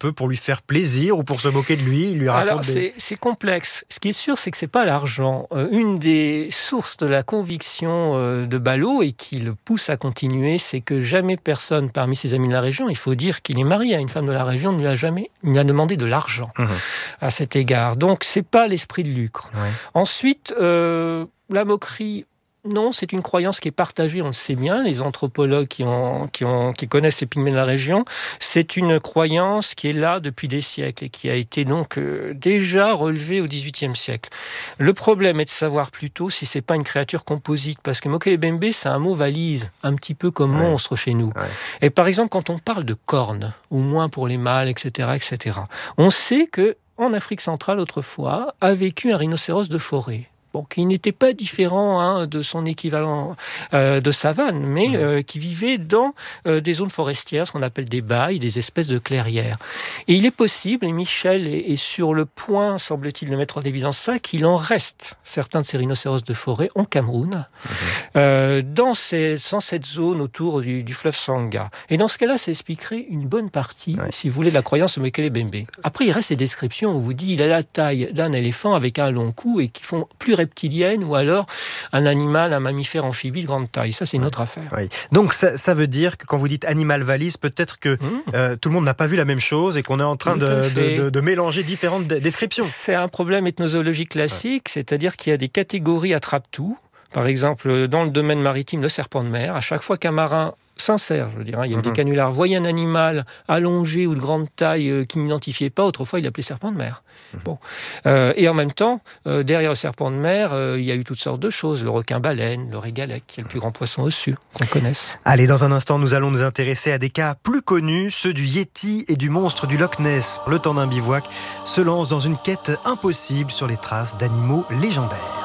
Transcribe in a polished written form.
peu pour lui faire plaisir ou pour se moquer de lui. Il lui raconte Alors, c'est complexe. Ce qui est sûr, c'est que c'est pas l'argent. Une des sources de la conviction de Ballot et qui le pousse à continuer, c'est que jamais personne parmi ses amis de la région, il faut dire qu'il est marié à une femme de la région, ne lui a demandé de l'argent à cet égard. Donc, c'est pas l'esprit de lucre. Ouais. Ensuite, la moquerie. Non, c'est une croyance qui est partagée, on le sait bien, les anthropologues qui connaissent les pygmées de la région. C'est une croyance qui est là depuis des siècles et qui a été donc déjà relevée au XVIIIe siècle. Le problème est de savoir plutôt si c'est pas une créature composite, parce que Mokele-Bembe, c'est un mot valise, un petit peu comme monstre chez nous. Ouais. Et par exemple, quand on parle de cornes, ou moins pour les mâles, etc., on sait que en Afrique centrale, autrefois, a vécu un rhinocéros de forêt. Bon, qui n'était pas différent de son équivalent de savane, mais qui vivait dans des zones forestières, ce qu'on appelle des bailles, des espèces de clairières. Et il est possible, et Michel est sur le point, semble-t-il, de mettre en évidence ça, qu'il en reste certains de ces rhinocéros de forêt en Cameroun, dans cette zone autour du fleuve Sangha. Et dans ce cas-là, ça expliquerait une bonne partie, si vous voulez, de la croyance au Mokele-Bembe. Après, il reste ces descriptions où on vous dit il a la taille d'un éléphant avec un long cou et qui font plus reptilienne ou alors un mammifère amphibie de grande taille. Ça, c'est une autre affaire. Oui. Donc, ça veut dire que quand vous dites animal valise, peut-être que tout le monde n'a pas vu la même chose et qu'on est en train de mélanger différentes descriptions. C'est un problème ethnozoologique classique, c'est-à-dire qu'il y a des catégories attrape-tout. Par exemple, dans le domaine maritime, le serpent de mer, à chaque fois qu'un marin sincère, je veux dire, il y a des canulars, voyait un animal allongé ou de grande taille qu'il n'identifiait pas, autrefois il l'appelait serpent de mer. Bon. Et en même temps, derrière le serpent de mer, il y a eu toutes sortes de choses, le requin-baleine, le régalec, qui est le plus grand poisson ossu qu'on connaisse. Allez, dans un instant, nous allons nous intéresser à des cas plus connus, ceux du Yéti et du monstre du Loch Ness. Le temps d'un bivouac se lance dans une quête impossible sur les traces d'animaux légendaires.